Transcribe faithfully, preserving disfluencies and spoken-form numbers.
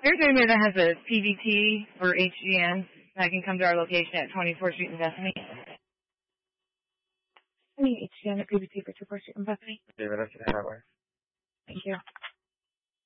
There's anybody that has a P V T or H G N that can come to our location at twenty-fourth Street in Bethany. I mean, H G N or P V T for twenty-fourth Street in Bethany. David, that's how it works. Thank you.